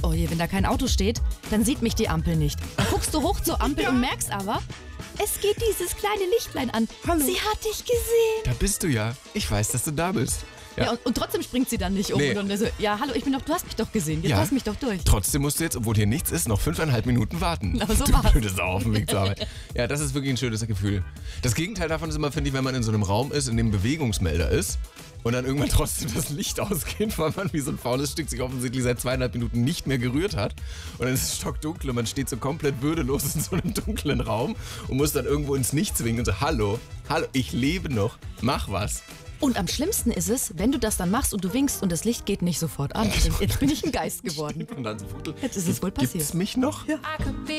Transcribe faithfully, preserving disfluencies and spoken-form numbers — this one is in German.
oh je, wenn da kein Auto steht, dann sieht mich die Ampel nicht. Dann guckst du hoch zur Ampel Ja. und merkst aber, es geht dieses kleine Lichtlein an. Hallo. Sie hat dich gesehen. Da bist du ja. Ich weiß, dass du da bist. Ja, Ja. und, und trotzdem springt sie dann nicht um. Nee. Und dann so, ja, hallo, ich bin doch, du hast mich doch gesehen. Jetzt Ja. lass mich doch durch. Trotzdem musst du jetzt, obwohl hier nichts ist, noch fünfeinhalb Minuten warten. Aber so du war's. blöde Sau auf dem Weg zur Arbeit. Ja, das ist wirklich ein schönes Gefühl. Das Gegenteil davon ist immer, finde ich, wenn man in so einem Raum ist, in dem ein Bewegungsmelder ist und dann irgendwann trotzdem das Licht ausgeht, weil man wie so ein faules Stück sich offensichtlich seit zweieinhalb Minuten nicht mehr gerührt hat. Und dann ist es stockdunkel und man steht so komplett würdelos in so einem dunklen Raum und muss dann irgendwo ins Nichts winken und so, hallo, hallo, ich lebe noch, mach was. Und am schlimmsten ist es, wenn du das dann machst und du winkst und das Licht geht nicht sofort an. Jetzt bin ich ein Geist geworden. Und dann so, Jetzt ist es wohl passiert. Gibt's mich noch? Ja.